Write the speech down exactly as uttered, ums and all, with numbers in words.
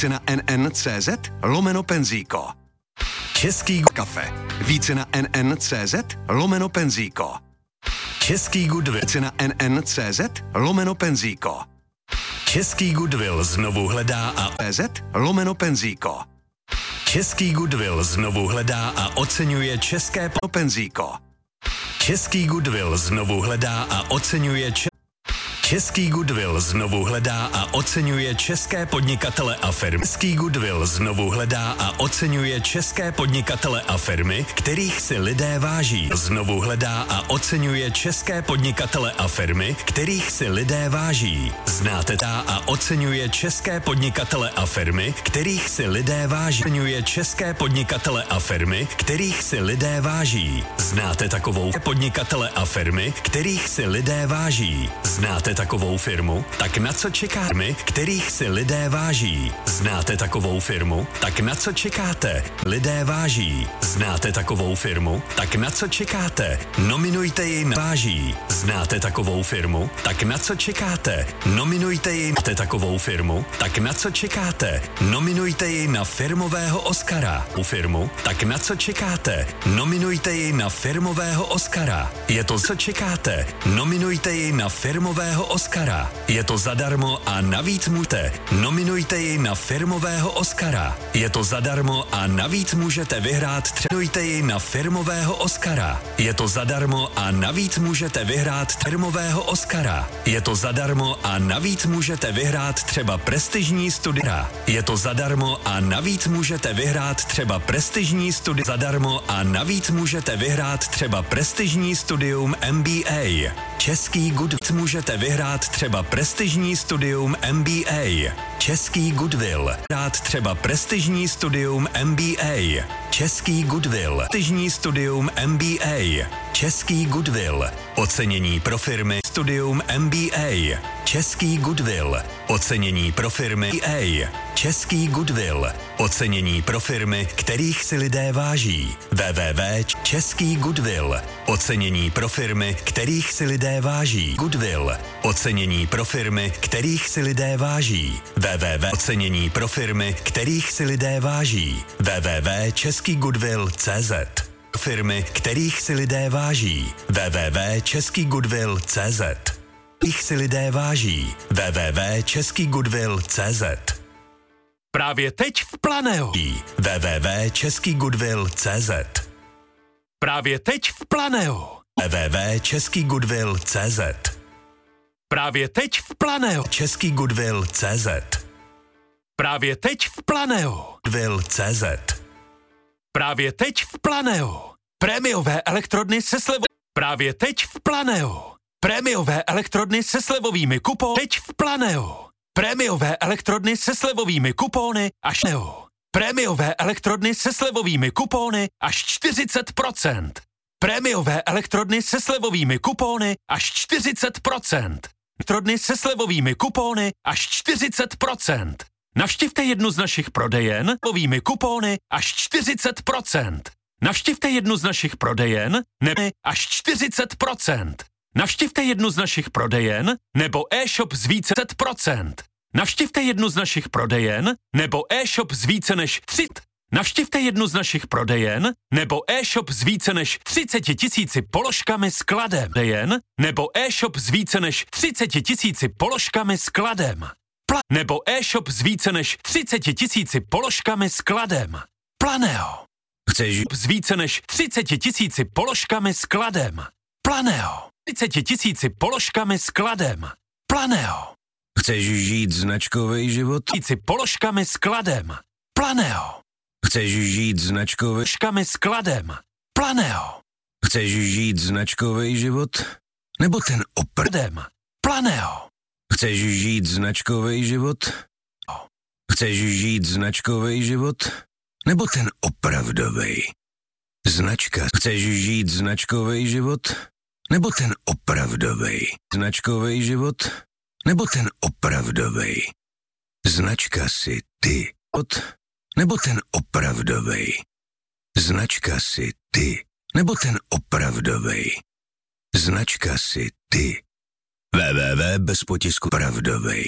Více na n n tečka c z lomeno penzíko. Český kafe. Více na n n tečka c z lomeno penzíko. Český Goodwill. Více na n n tečka c z lomeno penzíko. Český Goodwill znovu hledá a C Z lomeno penzíko. Český Goodwill znovu hledá a oceňuje české penzíko. Český Goodwill znovu hledá a oceňuje če- Český Goodwill znovu hledá a oceňuje české podnikatele a firmy. Český Goodwill znovu hledá a oceňuje české podnikatele a firmy, kterých si lidé váží. Znovu hledá a oceňuje české podnikatele a firmy, kterých si lidé váží. Znáte ta a oceňuje české podnikatele a firmy, kterých si lidé váží. Oceňuje české podnikatele a firmy, kterých si lidé váží. Znáte takovou podnikatele a firmy, kterých si lidé váží. Znáte takovou firmu? Tak na co čekáte? Kterých si lidé váží. Znáte takovou firmu? Tak na co čekáte? Lidé váží. Znáte takovou firmu? Tak na co čekáte? Nominujte ji na váží. Znáte takovou firmu? Tak na co čekáte? Nominujte ji na takovou firmu? Tak na co čekáte? Nominujte ji na firmového Oscara. U firmu? Tak na co čekáte? Nominujte ji na firmového Oscara. Je to co čekáte? Nominujte ji na firmového Oscara. Je to zadarmo a navíc můžete. Nominujte ji na firmového Oscara. Je to zadarmo a navíc můžete vyhrát. Nominujte ji na firmového Oscara. Je to zadarmo a navíc můžete vyhrát firmového Oscara. Je to zadarmo a navíc můžete vyhrát třeba prestižní studia. Je to zadarmo a navíc můžete vyhrát třeba prestižní studia. Zadarmo a navíc můžete vyhrát třeba prestižní studium M B A. Český Goodwill můžete vyhrát třeba prestižní studium M B A. Český Goodwill. Vyhrát třeba prestižní studium M B A. Český Goodwill. Prestižní studium M B A. Český Goodwill. Ocenění pro firmy. Studium M B A. Český Goodwill. Ocenění pro firmy A. Český Goodwill. Ocenění pro firmy, kterých si lidé váží. www. Český Goodwill. Ocenění pro firmy, kterých si lidé váží. Goodwill. Ocenění pro firmy, kterých si lidé váží. www. Ocenění pro firmy, kterých si lidé váží. www. Český Goodwill tečka cé zet. Firmy, kterých si lidé váží. www. Český Goodwill tečka cé zet. Kterých si lidé váží. www. Český Goodwill tečka cé zet. Právě teď v Planeo. www. Český Goodwill tečka cé zet. Právě teď v Planeo. www. Český Goodwill tečka cé zet. Právě teď v Planeo. Český Goodwill tečka cé zet. Právě teď v Planeo. Goodwill tečka cé zet. Právě teď v Planeo. Prémiové elektrodny se slevou. Právě teď v Planeo. Prémiové elektrodny se slevovými kupóny. Teď v Planeo. Prémiové elektrodny se slevovými kupóny až neo. Prémiové elektrodny se slevovými kupóny až čtyřicet procent. Prémiové elektrodny se slevovými kupóny až čtyřicet procent. Elektrodny se slevovými kupóny až čtyřicet procent. Navštivte jednu z našich prodejen s slevovými kupóny až čtyřicet procent. Navštivte jednu z našich prodejen nebo až čtyřicet procent. Navštivte jednu z našich prodejen nebo e-shop z více než procent. Navštivte jednu z našich prodejen nebo e-shop z více než třicet. Navštivte jednu z našich prodejen nebo e-shop z více než třicet tisíci položkami s kladem. Prodejen nebo e-shop z více než třicet tisíci položkami s kladem. Pla- nebo e-shop z více než třicet tisíci položkami s kladem. Planeo. Chceš z více než třicet tisíci položkami s kladem. Planeo. třicet tisíci položkami s kladem. Planeo. Chceš žít značkový život? Tisíci položkami s kladem. Planeo. Chceš žít značkový? Položkami s kladem. Planeo. Chceš žít značkový život? Nebo ten oprdem? Planeo. Chceš žít značkový život? Chceš žít značkový život? Nebo ten opravdový? Značka. Chceš žít značkový život? Nebo ten opravdový? Značkový život? Nebo ten opravdový? Značka si ty. Nebo ten opravdový? Značka si ty. Nebo ten opravdový? Značka si ty. www. Bez potisku pravdovej.